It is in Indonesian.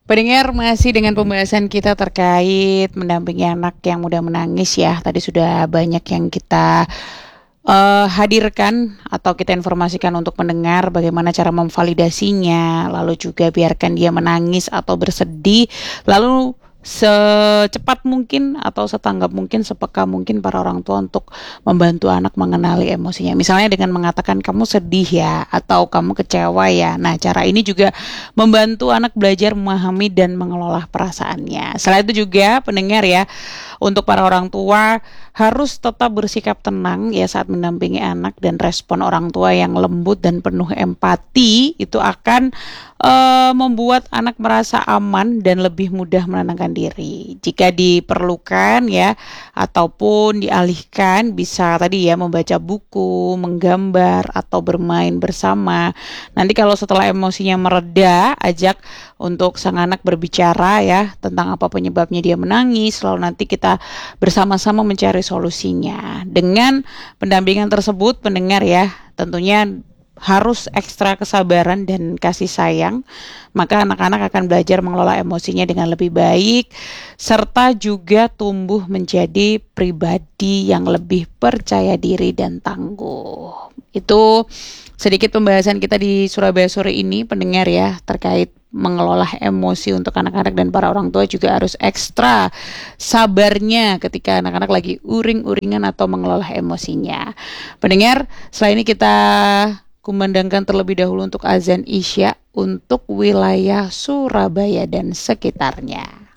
Pendengar, masih dengan pembahasan kita terkait mendampingi anak yang mudah menangis ya. Tadi sudah banyak yang kita hadirkan atau kita informasikan untuk pendengar bagaimana cara memvalidasinya, lalu juga biarkan dia menangis atau bersedih, lalu secepat mungkin atau setanggap mungkin, sepeka mungkin para orang tua untuk membantu anak mengenali emosinya. Misalnya dengan mengatakan kamu sedih ya atau kamu kecewa ya. Nah, cara ini juga membantu anak belajar memahami dan mengelola perasaannya. Selain itu juga pendengar ya, untuk para orang tua harus tetap bersikap tenang ya saat mendampingi anak, dan respon orang tua yang lembut dan penuh empati itu akan membuat anak merasa aman dan lebih mudah menenangkan diri. Jika diperlukan ya ataupun dialihkan, bisa tadi ya membaca buku, menggambar atau bermain bersama. Nanti kalau setelah emosinya mereda, ajak untuk sang anak berbicara ya tentang apa penyebabnya dia menangis, lalu nanti kita bersama-sama mencari solusinya. Dengan pendampingan tersebut pendengar ya, tentunya harus ekstra kesabaran dan kasih sayang, maka anak-anak akan belajar mengelola emosinya dengan lebih baik, serta juga tumbuh menjadi pribadi yang lebih percaya diri dan tangguh. Itu sedikit pembahasan kita di Surabaya sore ini pendengar ya, terkait mengelola emosi untuk anak-anak, dan para orang tua juga harus ekstra sabarnya ketika anak-anak lagi uring-uringan atau mengelola emosinya. Pendengar, setelah ini kita kumandangkan terlebih dahulu untuk azan Isya untuk wilayah Surabaya dan sekitarnya.